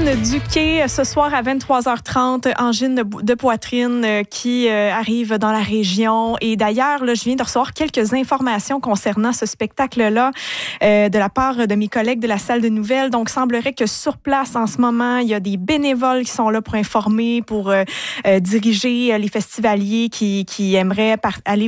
Angine Duquet, ce soir à 23h30, angine de poitrine qui arrive dans la région. Et d'ailleurs, là, je viens de recevoir quelques informations concernant ce spectacle-là de la part de mes collègues de la salle de nouvelles. Donc, semblerait que sur place, en ce moment, il y a des bénévoles qui sont là pour informer, pour diriger les festivaliers qui aimeraient aller